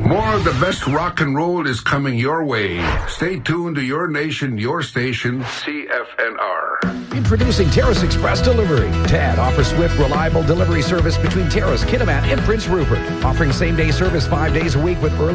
More of the best rock and roll is coming your way. Stay tuned to your nation, your station, CFNR. Introducing Terrace Express Delivery. TAD offers swift, reliable delivery service between Terrace, Kitimat, and Prince Rupert. Offering same-day service 5 days a week with early